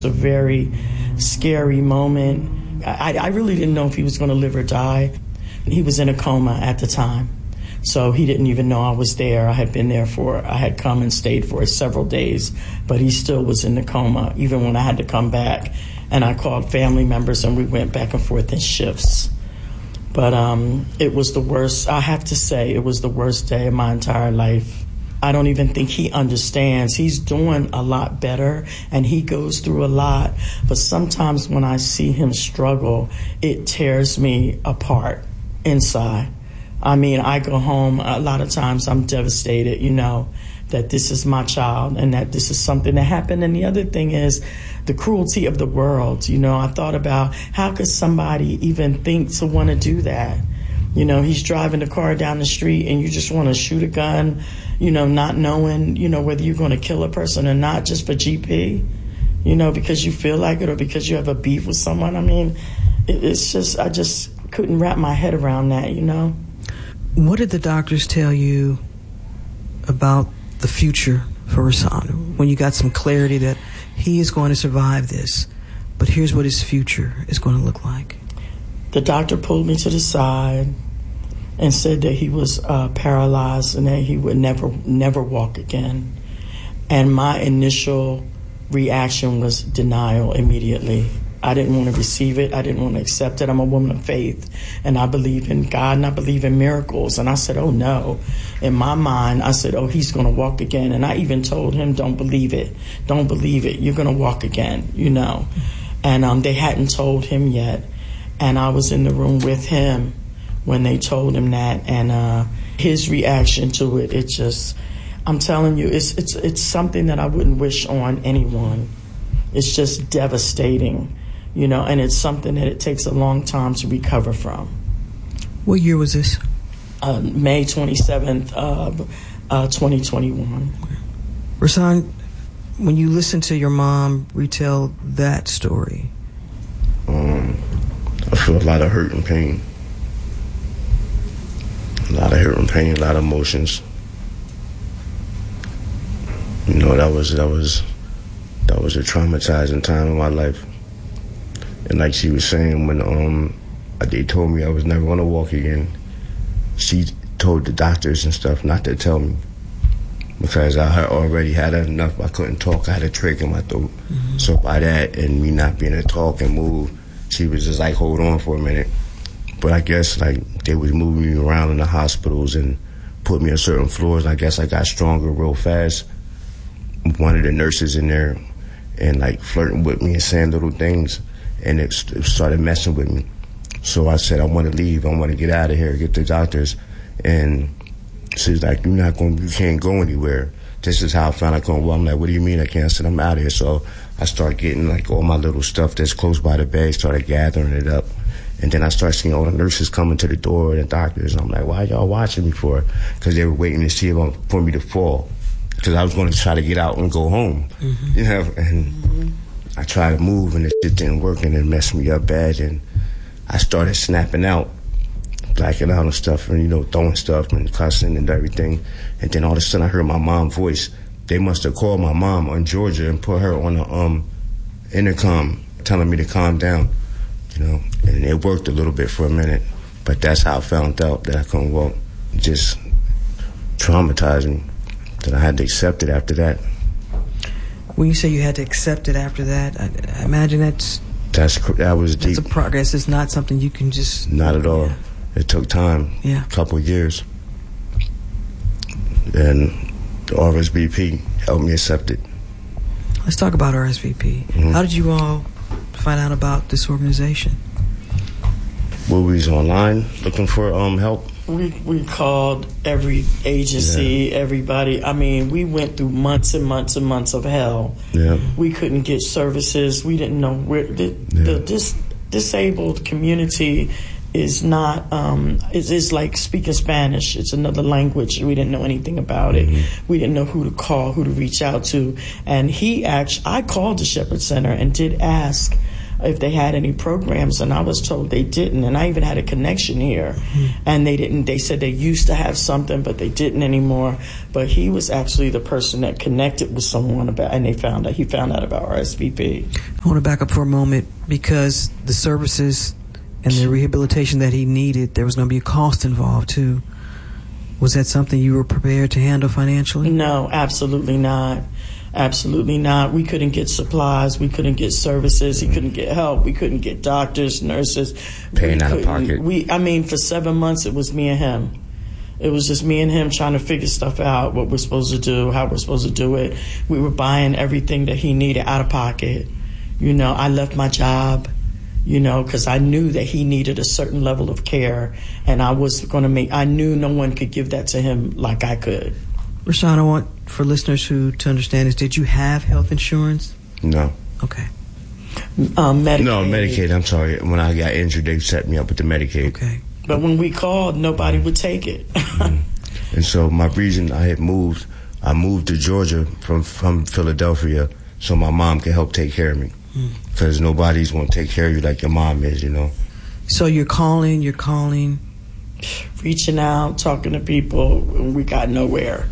A very scary moment. I really didn't know if he was going to live or die. He was in a coma at the time, so he didn't even know I was there. I had come and stayed for several days, but he still was in the coma, even when I had to come back. And I called family members, and we went back and forth in shifts. But it was the worst. I have to say, it was the worst day of my entire life. I don't even think he understands. He's doing a lot better, and he goes through a lot. But sometimes when I see him struggle, it tears me apart inside. I mean, I go home, a lot of times I'm devastated, that this is my child and that this is something that happened. And the other thing is the cruelty of the world. I thought about how could somebody even think to want to do that? He's driving the car down the street and you just want to shoot a gun, not knowing, whether you're going to kill a person or not, just for GP, because you feel like it or because you have a beef with someone. I mean, it's just, I just couldn't wrap my head around that, What did the doctors tell you about the future for Rahsaan when you got some clarity that he is going to survive this, but here's what his future is going to look like? The doctor pulled me to the side and said that he was paralyzed and that he would never walk again. And my initial reaction was denial immediately. I didn't want to receive it. I didn't want to accept it. I'm a woman of faith, and I believe in God, and I believe in miracles. And I said, oh, no. In my mind, I said, oh, he's going to walk again. And I even told him, don't believe it. Don't believe it. You're going to walk again, And they hadn't told him yet. And I was in the room with him when they told him that, and his reaction to it, I'm telling you, it's something that I wouldn't wish on anyone. It's just devastating, and it's something that it takes a long time to recover from. What year was this? May 27th of 2021. Rahsaan, when you listen to your mom retell that story, I feel a lot of hurt and pain. A lot of hurt and pain, a lot of emotions. That was a traumatizing time in my life. And like she was saying, when they told me I was never gonna walk again, she told the doctors and stuff not to tell me, because I had already had enough. I couldn't talk. I had a trach in my throat. Mm-hmm. So by that and me not being able to talk and move, she was just like, hold on for a minute. But I guess they was moving me around in the hospitals and put me on certain floors. I guess I got stronger real fast. One of the nurses in there and flirting with me and saying little things, and it started messing with me. So I said, I want to leave. I want to get out of here, get the doctors. And she's like, you can't go anywhere. This is how I found I couldn't walk. I'm like, what do you mean I can't? I said, I'm out of here. So I started getting all my little stuff that's close by the bed, started gathering it up. And then I started seeing all the nurses coming to the door and the doctors. And I'm like, why y'all watching me for? Because they were waiting to see for me to fall. Because I was going to try to get out and go home. Mm-hmm. And I tried to move and it didn't work, and it messed me up bad. And I started snapping out, blacking out and stuff, and throwing stuff and cussing and everything. And then all of a sudden I heard my mom's voice. They must have called my mom in Georgia and put her on the intercom telling me to calm down, And it worked a little bit for a minute, but that's how I found out that I couldn't walk. Just traumatized me. That I had to accept it after that. When you say you had to accept it after that, I imagine that was deep. That's a progress. It's not something you can just... Not at all. Yeah. It took time. Yeah. A couple of years. And the RSVP helped me accept it. Let's talk about RSVP. Mm-hmm. How did you all find out about this organization? Well, we was online looking for help. We called every agency, everybody. I mean, we went through months and months and months of hell. Yeah. We couldn't get services. We didn't know where the disabled community is not. It's like speaking Spanish. It's another language. We didn't know anything about it. We didn't know who to call, who to reach out to. And I called the Shepherd Center and did ask if they had any programs, and I was told they didn't. And I even had a connection here, and they didn't. They said they used to have something, but they didn't anymore. But he was actually the person that connected with someone about, and he found out about RSVP. I want to back up for a moment, because the services and the rehabilitation that he needed, there was going to be a cost involved too. Was that something you were prepared to handle financially? No, absolutely not. Absolutely not. We couldn't get supplies. We couldn't get services. He couldn't get help. We couldn't get doctors, nurses. Paying out of pocket. For 7 months, it was me and him. It was just me and him trying to figure stuff out, what we're supposed to do, how we're supposed to do it. We were buying everything that he needed out of pocket. I left my job, because I knew that he needed a certain level of care, and I knew no one could give that to him like I could. Rashawn, I want for listeners to understand this. Did you have health insurance? No. Okay. Medicaid. No, Medicaid. I'm sorry. When I got injured, they set me up with the Medicaid. Okay. But when we called, nobody would take it. And so my reason I moved to Georgia from Philadelphia so my mom could help take care of me. Because nobody's going to take care of you like your mom is, So you're calling. Reaching out, talking to people, and we got nowhere.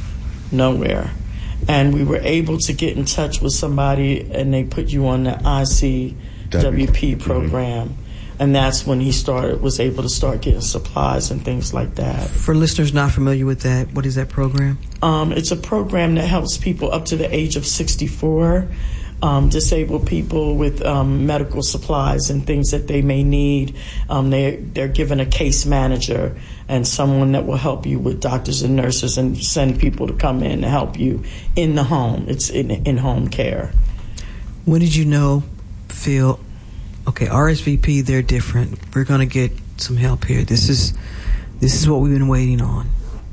And we were able to get in touch with somebody, and they put you on the ICWP program. And that's when he was able to start getting supplies and things like that. For listeners not familiar with that, what is that program? It's a program that helps people up to the age of 64, disabled people with medical supplies and things that they may need. They're given a case manager and someone that will help you with doctors and nurses and send people to come in to help you in the home. It's in home care. When did you feel, okay, RSVP, they're different. We're going to get some help here. This is what we've been waiting on.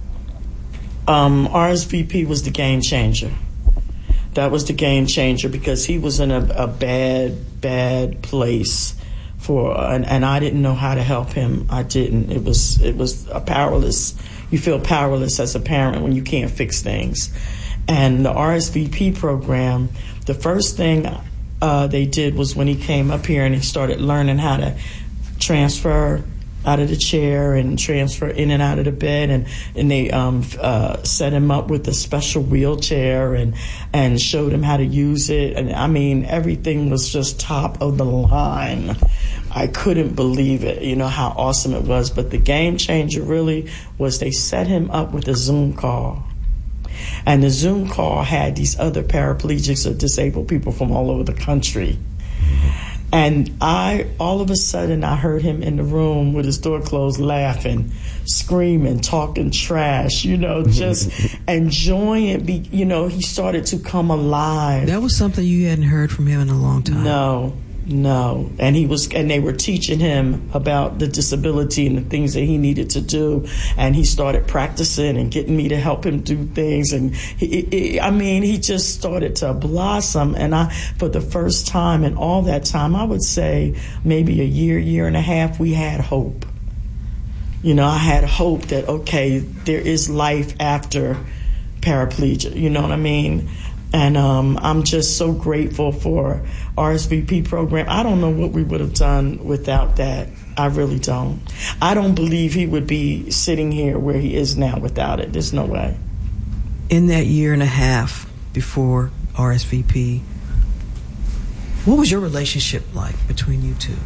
RSVP was the game changer. That was the game changer, because he was in a bad place and I didn't know how to help him. I didn't. It was a powerless. You feel powerless as a parent when you can't fix things. And the RSVP program, the first thing they did was when he came up here and he started learning how to transfer out of the chair and transfer in and out of the bed, and they set him up with a special wheelchair and showed him how to use it. And I mean, everything was just top of the line. I couldn't believe it, how awesome it was. But the game changer really was they set him up with a Zoom call. And the Zoom call had these other paraplegics or disabled people from all over the country. And all of a sudden, I heard him in the room with his door closed, laughing, screaming, talking trash, just enjoying it. He started to come alive. That was something you hadn't heard from him in a long time. No. And they were teaching him about the disability and the things that he needed to do. And he started practicing and getting me to help him do things. And he just started to blossom. And for the first time in all that time, I would say maybe a year and a half, we had hope. I had hope that, okay, there is life after paraplegia. You know what I mean? And I'm just so grateful for RSVP program. I don't know what we would have done without that. I really don't. I don't believe he would be sitting here where he is now without it. There's no way. In that year and a half before RSVP, what was your relationship like between you two?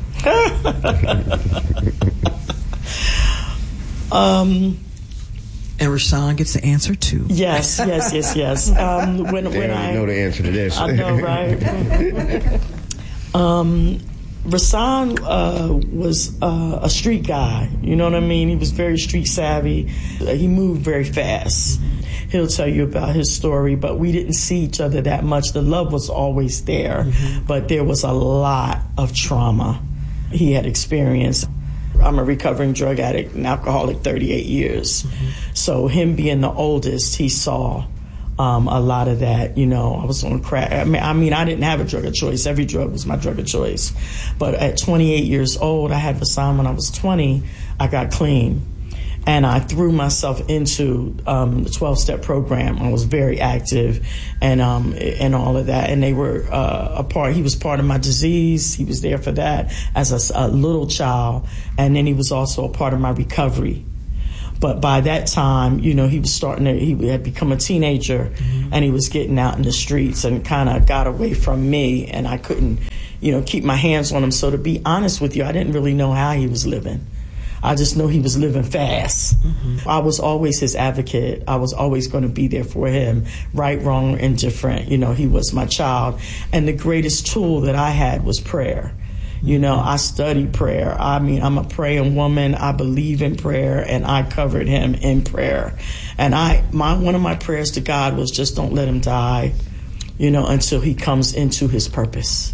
And Rashawn gets the answer too. Yes. When I know the answer to this. I know, right? Rashawn was a street guy. You know what I mean? He was very street savvy. He moved very fast. He'll tell you about his story, but we didn't see each other that much. The love was always there, but there was a lot of trauma he had experienced. I'm a recovering drug addict and alcoholic, 38 years. So him being the oldest, he saw a lot of that. I was on crack. I didn't have a drug of choice. Every drug was my drug of choice. But at 28 years old, I had Vassan when I was 20. I got clean. And I threw myself into the 12-step program. I was very active and all of that. And they were he was part of my disease. He was there for that as a little child. And then he was also a part of my recovery. But by that time, he was he had become a teenager, and he was getting out in the streets and kind of got away from me, and I couldn't, keep my hands on him. So to be honest with you, I didn't really know how he was living. I just know he was living fast. I was always his advocate. I was always going to be there for him, right, wrong, or indifferent. He was my child. And the greatest tool that I had was prayer. I study prayer. I mean, I'm a praying woman. I believe in prayer, and I covered him in prayer. And one of my prayers to God was just don't let him die, until he comes into his purpose.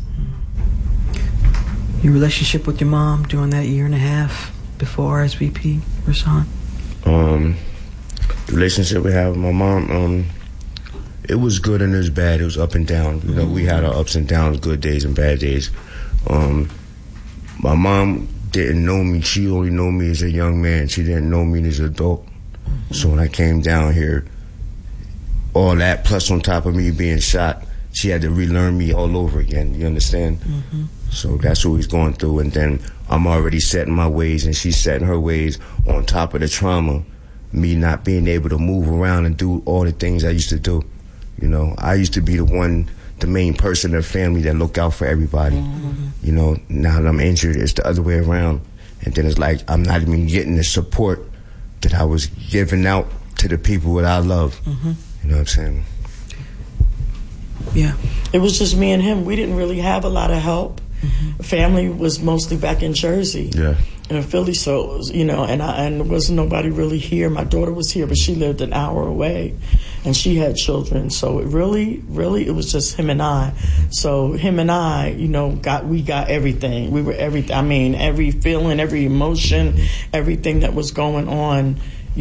Your relationship with your mom during that year and a half before RSVP, Rahsaan? The relationship we had with my mom, it was good and it was bad. It was up and down. We had our ups and downs, good days and bad days. My mom didn't know me. She only knew me as a young man. She didn't know me as an adult. So when I came down here, all that plus on top of me being shot, she had to relearn me all over again. You understand? So that's what he's going through. And then I'm already setting my ways and she's setting her ways on top of the trauma, me not being able to move around and do all the things I used to do. I used to be the main person in the family that looked out for everybody. Now that I'm injured, it's the other way around. And then it's like I'm not even getting the support that I was giving out to the people that I love. You know what I'm saying? Yeah. It was just me and him. We didn't really have a lot of help. Family was mostly back in Jersey. Yeah. In Philly, so it was, and there wasn't nobody really here. My daughter was here, but she lived an hour away, and she had children. So it really, it was just him and I. So him and I, we got everything. We were everything. I mean, every feeling, every emotion, everything that was going on,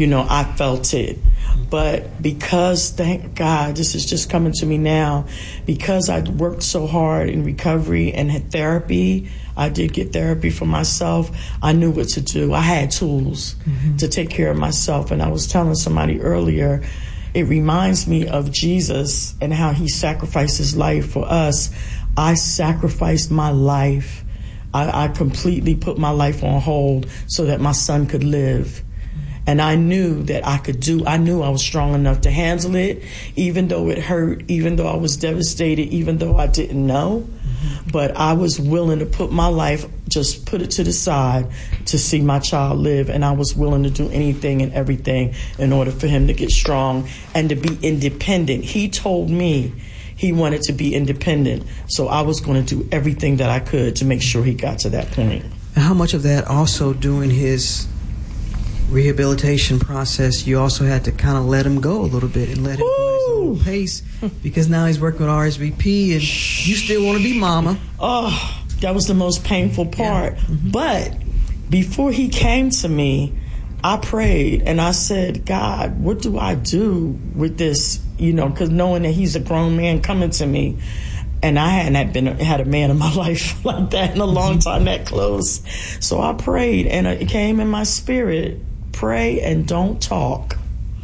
I felt it. But because, thank God, this is just coming to me now, because I worked so hard in recovery and had therapy, I did get therapy for myself, I knew what to do. I had tools to take care of myself. And I was telling somebody earlier, it reminds me of Jesus and how he sacrificed his life for us. I sacrificed my life. I completely put my life on hold so that my son could live. And I knew that I knew I was strong enough to handle it, even though it hurt, even though I was devastated, even though I didn't know. But I was willing to put my life, just put it to the side to see my child live. And I was willing to do anything and everything in order for him to get strong and to be independent. He told me he wanted to be independent. So I was going to do everything that I could to make sure he got to that point. And how much of that also during his rehabilitation process, you also had to kind of let him go a little bit and let him go at his own pace, because now he's working with RSVP and you still want to be mama. Oh, that was the most painful part. Yeah. But before he came to me, I prayed and I said, God, what do I do with this? Because knowing that he's a grown man coming to me, and I hadn't had a man in my life like that in a long time, that close. So I prayed, and it came in my spirit, pray and don't talk.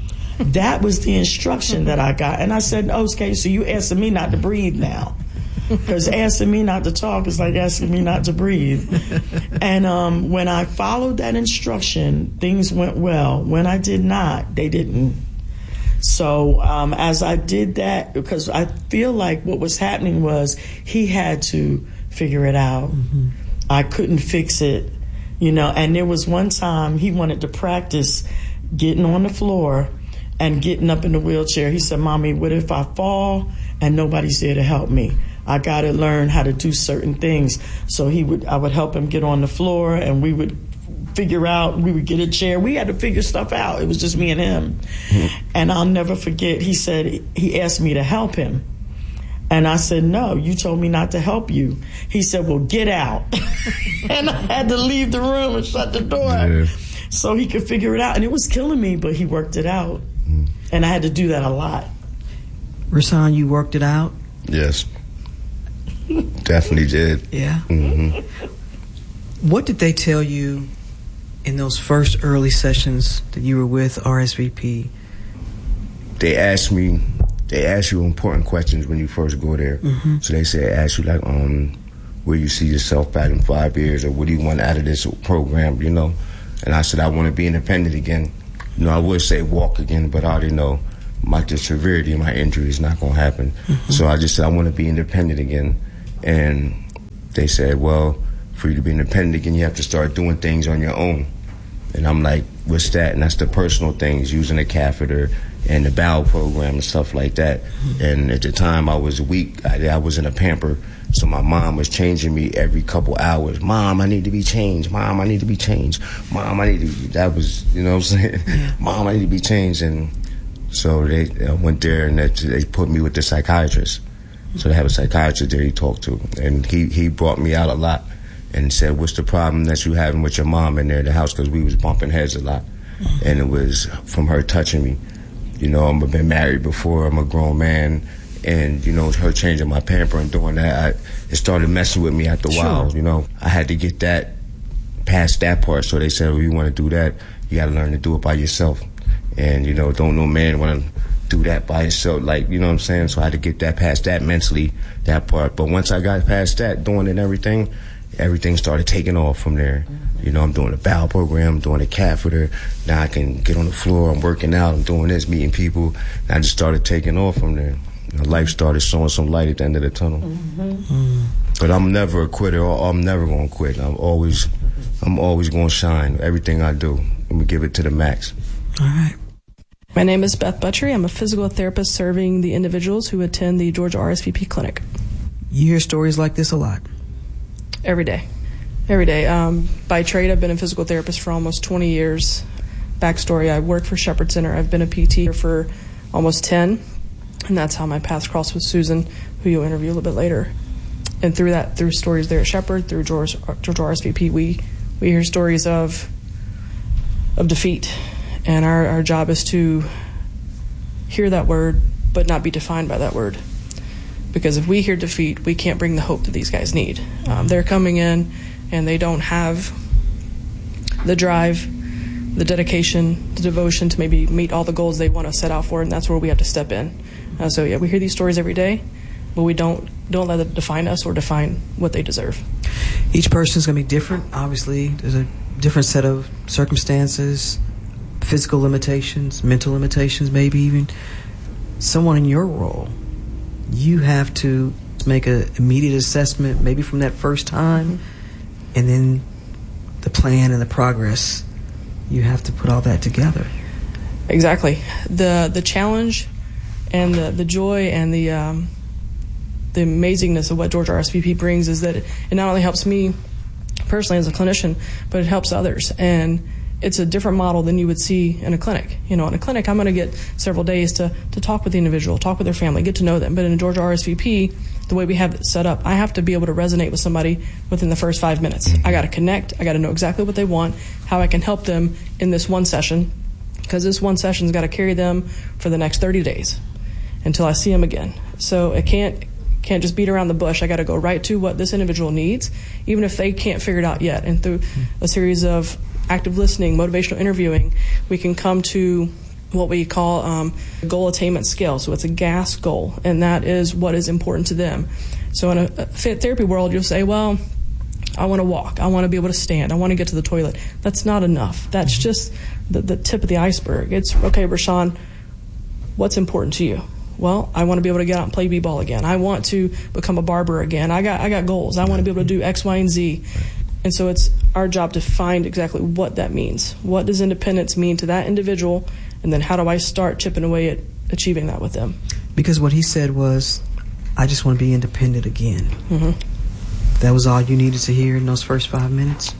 That was the instruction that I got. And I said, okay, so you asking me not to breathe now. Because asking me not to talk is like asking me not to breathe. And when I followed that instruction, things went well. When I did not, they didn't. So as I did that, because I feel like what was happening was he had to figure it out. I couldn't fix it. And there was one time he wanted to practice getting on the floor and getting up in the wheelchair. He said, Mommy, what if I fall and nobody's there to help me? I got to learn how to do certain things. So I would help him get on the floor, and we would get a chair. We had to figure stuff out. It was just me and him. And I'll never forget, he asked me to help him. And I said, no, you told me not to help you. He said, well, get out. And I had to leave the room and shut the door so he could figure it out. And it was killing me, but he worked it out. And I had to do that a lot. Rahsaan, you worked it out? Yes. Definitely did. Yeah? What did they tell you In those first early sessions that you were with RSVP, they ask you important questions when you first go there. So they ask you like, where you see yourself back in 5 years, or what do you want out of this program, you know? And I said, I want to be independent again. You know, I would say walk again, but I already know the severity of my injury is not going to happen. So I just said, I want to be independent again. And they said, well, for you to be independent again, you have to start doing things on your own. And I'm like, what's that? And that's the personal things, using a catheter and the bowel program and stuff like that. And at the time, I was weak. I was in a pamper. So my mom was changing me every couple hours. Mom, I need to be changed. Mom, I need to be changed. Mom, I need to be... That was, you know what I'm saying? Yeah. Mom, I need to be changed. And so they went there and they put me with the psychiatrist. So they have a psychiatrist there he talked to. And he brought me out a lot and said, what's the problem that you having with your mom in there in the house? Because we was bumping heads a lot. And it was from her touching me. You know, I've been married before. I'm a grown man. And, you know, her changing my pamper and doing that, it started messing with me after a while, you know. I had to get that, past that part. So they said, well, you want to do that, you got to learn to do it by yourself. And, you know, don't no man want to do that by yourself, like, you know what I'm saying? So I had to get that past that mentally, that part. But once I got past that, doing it and everything started taking off from there. You know, I'm doing a bowel program, I'm doing a catheter. Now I can get on the floor, I'm working out, I'm doing this, meeting people. And I just started taking off from there. Life started showing some light at the end of the tunnel. But I'm never a quitter. I'm never going to quit. I'm always going to shine. Everything I do, I'm going to give it to the max. All right. My name is Beth Butchery. I'm a physical therapist serving the individuals who attend the Georgia RSVP clinic. You hear stories like this a lot? Every day. By trade, I've been a physical therapist for almost 20 years. Backstory, I work for Shepherd Center. I've been a PT for almost 10. And that's how my paths crossed with Susan, who you'll interview a little bit later. And through stories there at Shepherd, through Georgia RSVP, we hear stories of defeat. And our job is to hear that word, but not be defined by that word. Because if we hear defeat, we can't bring the hope that these guys need. They're coming in, and they don't have the drive, the dedication, the devotion to maybe meet all the goals they want to set out for, and that's where we have to step in. So yeah, we hear these stories every day, but we don't let it define us or define what they deserve. Each person's going to be different. Obviously, there's a different set of circumstances, physical limitations, mental limitations, maybe even. Someone in your role, you have to make an immediate assessment, maybe from that first time, and then the plan and the progress. You have to put all that together. Exactly. The challenge and the joy and the amazingness of what Georgia RSVP brings is that it not only helps me personally as a clinician, but it helps others. And it's a different model than you would see in a clinic. You know, in a clinic, I'm going to get several days to talk with the individual, talk with their family, get to know them. But in a Georgia RSVP, the way we have it set up, I have to be able to resonate with somebody within the first 5 minutes. I got to connect. I got to know exactly what they want, how I can help them in this one session, because this one session's got to carry them for the next 30 days until I see them again. So it can't just beat around the bush. I got to go right to what this individual needs, even if they can't figure it out yet. And through a series of active listening, motivational interviewing, we can come to what we call goal attainment scale. So it's a GAS goal, and that is what is important to them. So in a fit therapy world, you'll say, well, I want to walk. I want to be able to stand. I want to get to the toilet. That's not enough. That's just the tip of the iceberg. It's, okay, Rashawn, what's important to you? Well, I want to be able to get out and play b-ball again. I want to become a barber again. I got goals. I want to be able to do X, Y, and Z. And so it's our job to find exactly what that means. What does independence mean to that individual? And then how do I start chipping away at achieving that with them? Because what he said was, I just want to be independent again. Mm-hmm. That was all you needed to hear in those first 5 minutes?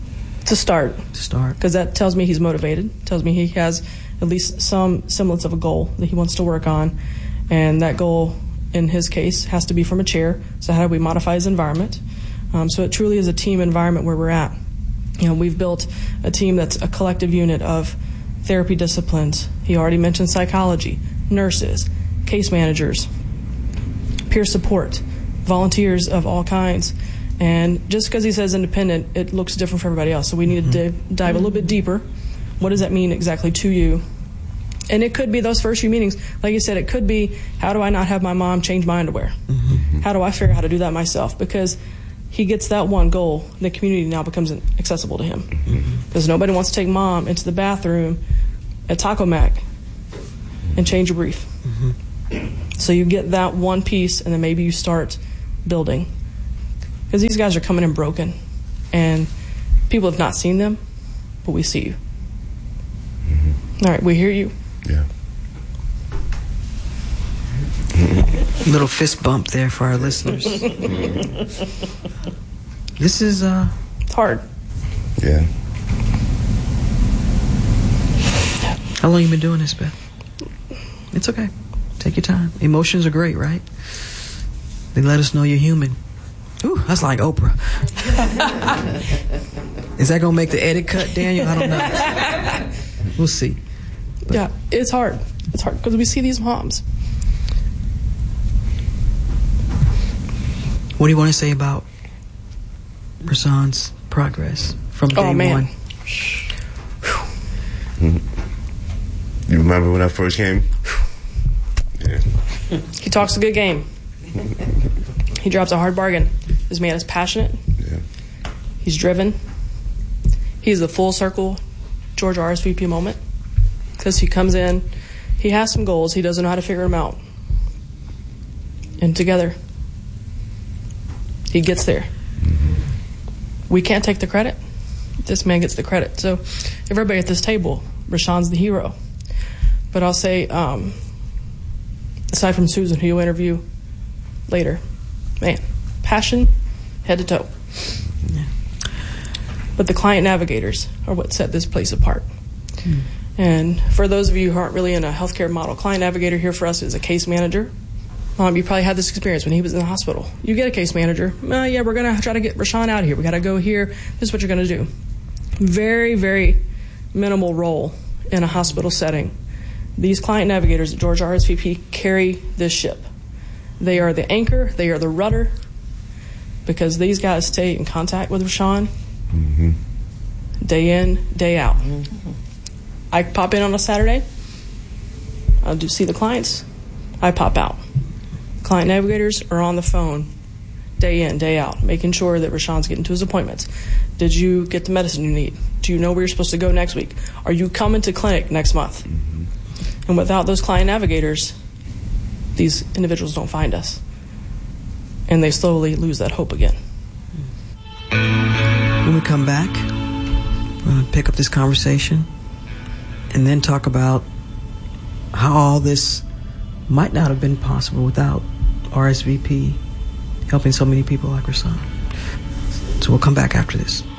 To start. Because that tells me he's motivated, tells me he has at least some semblance of a goal that he wants to work on. And that goal, in his case, has to be from a chair. So how do we modify his environment? So it truly is a team environment where we're at. You know, we've built a team that's a collective unit of therapy disciplines. He already mentioned psychology, nurses, case managers, peer support, volunteers of all kinds. And just because he says independent, it looks different for everybody else. So we need to dive a little bit deeper. What does that mean exactly to you? And it could be those first few meetings. Like you said, it could be, how do I not have my mom change my underwear? How do I figure out how to do that myself? Because he gets that one goal, the community now becomes accessible to him. Because nobody wants to take mom into the bathroom at Taco Mac and change a brief. So you get that one piece, and then maybe you start building. Because these guys are coming in broken, and people have not seen them, but we see you. All right, we hear you. Yeah. Little fist bump there for our listeners. This is It's hard. Yeah. How long you been doing this, Beth? It's okay. Take your time. Emotions are great, right? They let us know you're human. Ooh, that's like Oprah. Is that gonna make the edit cut, Daniel? I don't know. We'll see. But yeah, it's hard. It's hard because we see these moms. what do you want to say about Rahsaan's progress from day one? You remember when I first came? Yeah. He talks a good game. He drops a hard bargain. This man is passionate. Yeah. He's driven. He's the full circle Georgia RSVP moment. Because he comes in, he has some goals, he doesn't know how to figure them out. And together, he gets there. We can't take the credit. This man gets the credit. So everybody at this table, Rahsaan's the hero. But I'll say, aside from Susan, who you'll interview later, man, passion, head to toe. Yeah. But the client navigators are what set this place apart. And for those of you who aren't really in a healthcare model, client navigator here for us is a case manager. You probably had this experience when he was in the hospital. You get a case manager. Yeah, we're going to try to get Rahsaan out of here. We got to go here. This is what you're going to do. Very, very minimal role in a hospital setting. These client navigators at Georgia RSVP carry this ship. They are the anchor. They are the rudder. Because these guys stay in contact with Rahsaan day in, day out. I pop in on a Saturday. I'll see the clients. I pop out. Client navigators are on the phone day in, day out, making sure that Rahsaan's getting to his appointments. Did you get the medicine you need? Do you know where you're supposed to go next week? Are you coming to clinic next month? And without those client navigators, these individuals don't find us. And they slowly lose that hope again. When we come back, we're going to pick up this conversation and then talk about how all this might not have been possible without RSVP helping so many people like Rahsaan. So we'll come back after this.